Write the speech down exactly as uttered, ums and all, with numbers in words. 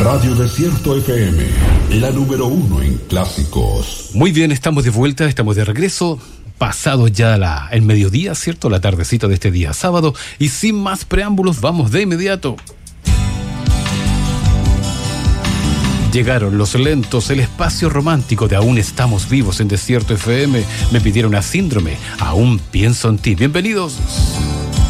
Radio Desierto F M, la número uno en clásicos. Muy bien, estamos de vuelta, estamos de regreso. Pasado ya la, el mediodía, ¿cierto? La tardecita de este día sábado. Y sin más preámbulos, vamos de inmediato. Llegaron los lentos, el espacio romántico de Aún Estamos Vivos en Desierto F M. Me pidieron a Síndrome, Aún Pienso en Ti. Bienvenidos.